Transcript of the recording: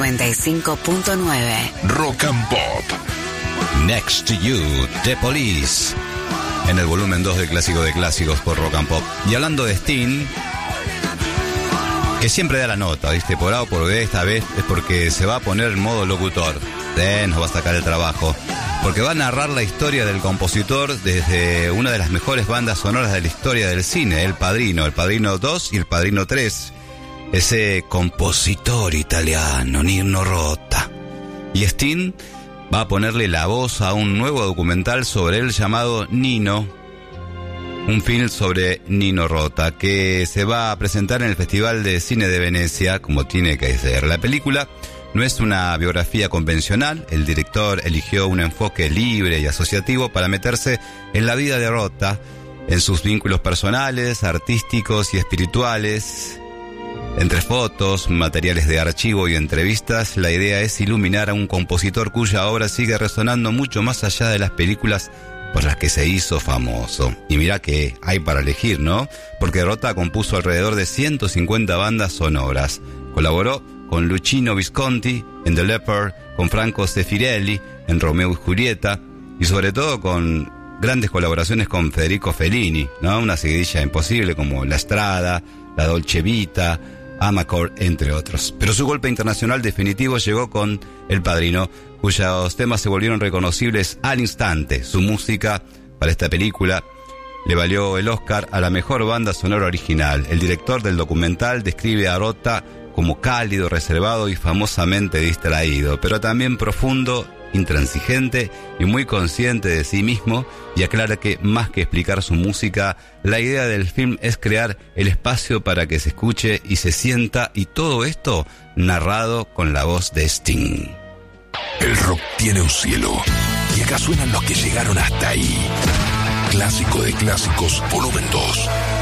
95.9. Rock and Pop. Next to You, The Police. En el volumen 2 del Clásico de Clásicos por Rock and Pop. Y hablando de Sting, que siempre da la nota, ¿viste? Por A o por B, esta vez es porque se va a poner en modo locutor. Nos va a sacar el trabajo. Porque va a narrar la historia del compositor desde una de las mejores bandas sonoras de la historia del cine, El Padrino 2 y El Padrino 3. Ese compositor italiano, Nino Rota. Y Sting va a ponerle la voz a un nuevo documental sobre él llamado Nino. Un film sobre Nino Rota que se va a presentar en el Festival de Cine de Venecia, como tiene que ser. La película no es una biografía convencional. El director eligió un enfoque libre y asociativo para meterse en la vida de Rota, en sus vínculos personales, artísticos y espirituales. Entre fotos, materiales de archivo y entrevistas, la idea es iluminar a un compositor cuya obra sigue resonando mucho más allá de las películas por las que se hizo famoso. Y mira que hay para elegir, ¿no? Porque Rota compuso alrededor de 150 bandas sonoras. Colaboró con Luchino Visconti en The Leopard, con Franco Zeffirelli en Romeo y Julieta, y sobre todo con grandes colaboraciones con Federico Fellini, ¿no? Una seguidilla imposible como La Strada, La Dolce Vita, Amarcord, entre otros. Pero su golpe internacional definitivo llegó con El Padrino, cuyos temas se volvieron reconocibles al instante. Su música para esta película le valió el Oscar a la mejor banda sonora original. El director del documental describe a Rota como cálido, reservado y famosamente distraído, pero también profundo, intransigente y muy consciente de sí mismo, y aclara que más que explicar su música, la idea del film es crear el espacio para que se escuche y se sienta, y todo esto narrado con la voz de Sting. El rock tiene un cielo, y acá suenan los que llegaron hasta ahí. Clásico de Clásicos, volumen 2.